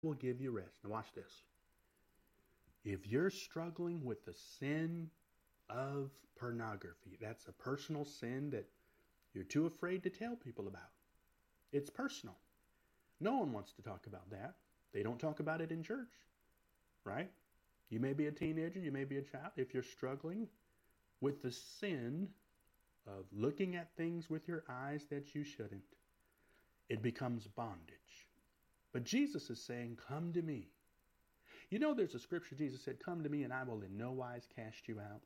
will give you rest. Now watch this. If you're struggling with the sin of pornography, that's a personal sin that you're too afraid to tell people about. It's personal. No one wants to talk about that. They don't talk about it in church, right? You may be a teenager, you may be a child. If you're struggling with the sin of looking at things with your eyes that you shouldn't, it becomes bondage. But Jesus is saying, come to me. You know, there's a scripture, Jesus said, come to me and I will in no wise cast you out.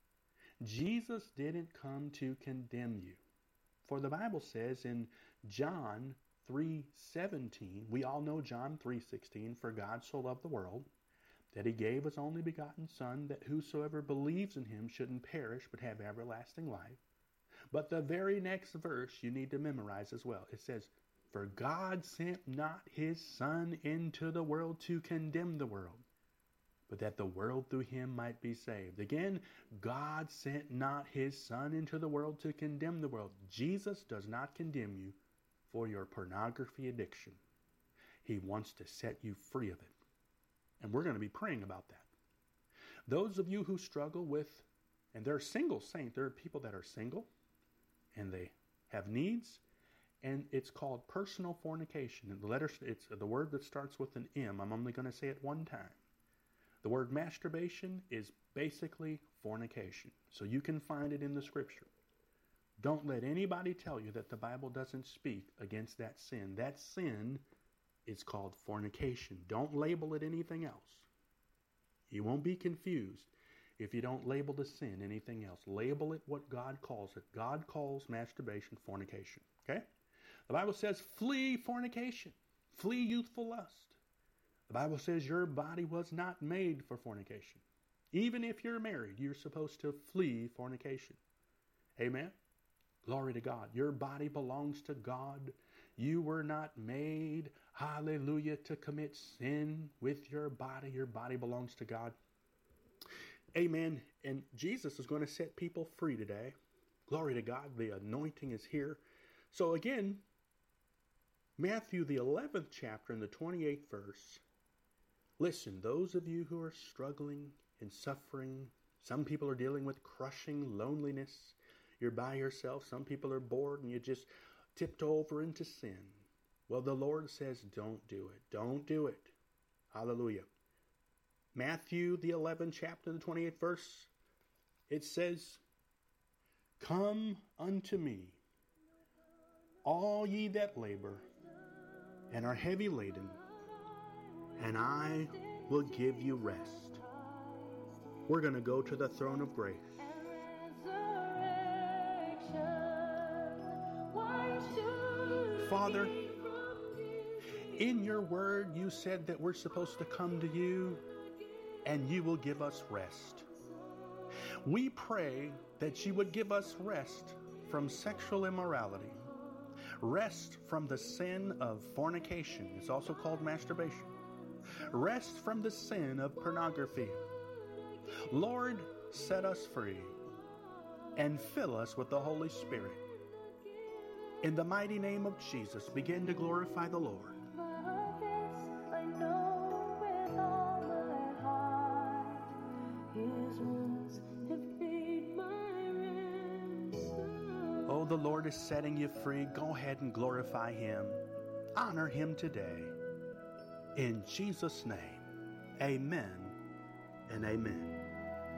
Jesus didn't come to condemn you. For the Bible says in John 3:17, we all know John 3:16, for God so loved the world that he gave his only begotten Son, that whosoever believes in him shouldn't perish but have everlasting life. But the very next verse you need to memorize as well. It says, for God sent not his Son into the world to condemn the world, but that the world through him might be saved. Again, God sent not his Son into the world to condemn the world. Jesus does not condemn you for your pornography addiction. He wants to set you free of it. And we're going to be praying about that. Those of you who struggle with, and they're single saints, there are people that are single and they have needs, and it's called personal fornication. And it's the word that starts with an M. I'm only going to say it one time. The word masturbation is basically fornication. So you can find it in the scripture. Don't let anybody tell you that the Bible doesn't speak against that sin. That sin is called fornication. Don't label it anything else. You won't be confused if you don't label the sin anything else. Label it what God calls it. God calls masturbation fornication. Okay? The Bible says flee fornication. Flee youthful lust. The Bible says your body was not made for fornication. Even if you're married, you're supposed to flee fornication. Amen? Glory to God. Your body belongs to God. You were not made, hallelujah, to commit sin with your body. Your body belongs to God. Amen. And Jesus is going to set people free today. Glory to God. The anointing is here. So again, Matthew, the 11th chapter and the 28th verse. Listen, those of you who are struggling and suffering, some people are dealing with crushing loneliness. You're by yourself. Some people are bored and you just tiptoe over into sin. Well, the Lord says, don't do it. Don't do it. Hallelujah. Matthew, the 11th chapter, the 28th verse. It says, come unto me, all ye that labor and are heavy laden, and I will give you rest. We're going to go to the throne of grace. Father, in your word you said that we're supposed to come to you and you will give us rest. We pray that you would give us rest from sexual immorality, rest from the sin of fornication, it's also called masturbation, rest from the sin of pornography. Lord, set us free and fill us with the Holy Spirit. In the mighty name of Jesus, begin to glorify the Lord. Oh, the Lord is setting you free. Go ahead and glorify Him. Honor Him today. In Jesus' name, amen and amen.